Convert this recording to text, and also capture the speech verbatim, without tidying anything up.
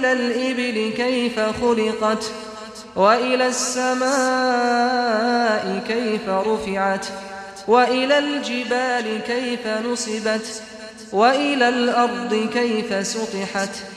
وإلى الإبل كيف خلقت وإلى السماء كيف رفعت وإلى الجبال كيف نصبت وإلى الأرض كيف سطحت